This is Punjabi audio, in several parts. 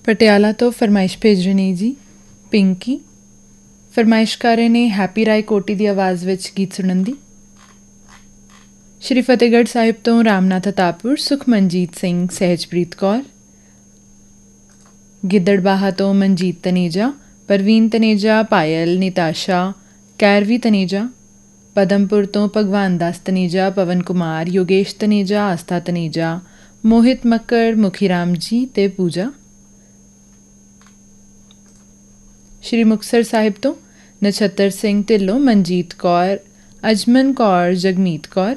ਪਟਿਆਲਾ ਤੋਂ ਫਰਮਾਇਸ਼ ਭੇਜ ਰਹੇ ਨੇ ਜੀ ਪਿੰਕੀ। ਫਰਮਾਇਸ਼ ਕਰ ਰਹੇ ਨੇ ਹੈਪੀ ਰਾਏ ਕੋਟੀ ਦੀ ਆਵਾਜ਼ ਵਿੱਚ ਗੀਤ ਸੁਣਨ ਦੀ। ਸ਼੍ਰੀ ਫਤਿਹਗੜ੍ਹ ਸਾਹਿਬ ਤੋਂ ਰਾਮਨਾਥ ਅਤਾਪੁਰ, ਸੁਖਮਨਜੀਤ ਸਿੰਘ, ਸਹਿਜਪ੍ਰੀਤ ਕੌਰ। ਗਿੱਦੜਬਾਹਾ ਤੋਂ ਮਨਜੀਤ ਤਨੇਜਾ, ਪਰਵੀਨ ਤਨੇਜਾ, ਪਾਇਲ, ਨਿਤਾਸ਼ਾ, ਕੈਰਵੀ ਤਨੇਜਾ। ਪਦਮਪੁਰ ਤੋਂ ਭਗਵਾਨ ਦਾਸ ਤਨੇਜਾ, ਪਵਨ ਕੁਮਾਰ, ਯੋਗੇਸ਼ ਤਨੇਜਾ, ਆਸਥਾ ਤਨੇਜਾ, ਮੋਹਿਤ ਮੱਕੜ, ਮੁਖੀ ਰਾਮ ਜੀ ਅਤੇ ਪੂਜਾ। ਸ਼੍ਰੀ ਮੁਕਤਸਰ ਸਾਹਿਬ ਤੋਂ ਨਛੱਤਰ ਸਿੰਘ ਢਿੱਲੋਂ, ਮਨਜੀਤ ਕੌਰ, ਅਜਮਨ ਕੌਰ, ਜਗਮੀਤ ਕੌਰ।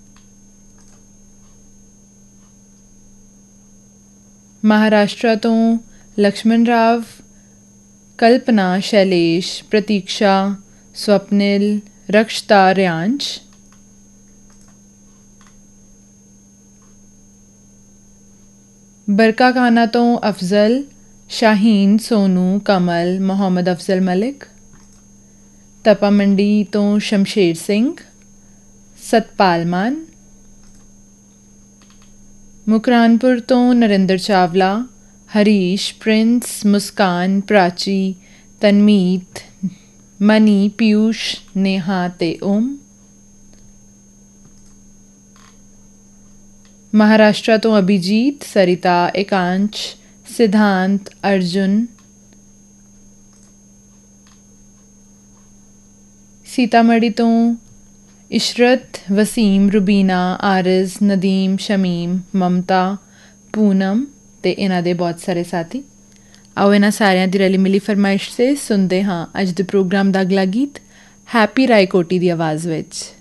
ਮਹਾਰਾਸ਼ਟਰ ਤੋਂ ਲਕਸ਼ਮਣ ਰਾਵ, ਕਲਪਨਾ, ਸ਼ੈਲੇਸ਼, ਪ੍ਰਤੀਕਸ਼ਾ, ਸਵਪਨਿਲ, ਰਕਸ਼ਤਾ, ਰਿਆਂਸ਼। ਬਰਕਾ ਖਾਨਾ ਤੋਂ ਅਫਜ਼ਲ, ਸ਼ਾਹੀਨ, ਸੋਨੂ, ਕਮਲ, ਮੁਹੰਮਦ ਅਫਜ਼ਲ ਮਲਿਕ। ਤਪਾ ਮੰਡੀ ਤੋਂ ਸ਼ਮਸ਼ੇਰ ਸਿੰਘ, ਸਤਪਾਲ ਮਾਨ। ਮੁਕਰਾਨਪੁਰ ਤੋਂ ਨਰਿੰਦਰ ਚਾਵਲਾ, ਹਰੀਸ਼, ਪ੍ਰਿੰਸ, ਮੁਸਕਾਨ, ਪ੍ਰਾਚੀ, ਤਨਮੀਤ, ਮਨੀ, ਪਿਊਸ਼, ਨੇਹਾ ਅਤੇ ਓਮ। ਮਹਾਰਾਸ਼ਟਰ ਤੋਂ ਅਭਿਜੀਤ, ਸਰਿਤਾ, ਇਕਾਂਸ਼, ਸਿਧਾਂਤ, ਅਰਜੁਨ। ਸੀਤਾਮੜੀ ਤੋਂ ਇਸ਼ਰਤ, ਵਸੀਮ, ਰੁਬੀਨਾ, ਆਰਿਜ਼, ਨਦੀਮ, ਸ਼ਮੀਮ, ਮਮਤਾ, ਪੂਨਮ ਅਤੇ ਇਹਨਾਂ ਦੇ ਬਹੁਤ ਸਾਰੇ ਸਾਥੀ। ਆਓ ਇਹਨਾਂ ਸਾਰਿਆਂ ਦੀ ਰਲੀ ਮਿਲੀ ਫਰਮਾਇਸ਼ 'ਤੇ ਸੁਣਦੇ ਹਾਂ ਅੱਜ ਦੇ ਪ੍ਰੋਗਰਾਮ ਦਾ ਅਗਲਾ ਗੀਤ ਹੈਪੀ ਰਾਏ ਕੋਟੀ ਦੀ ਆਵਾਜ਼ ਵਿੱਚ।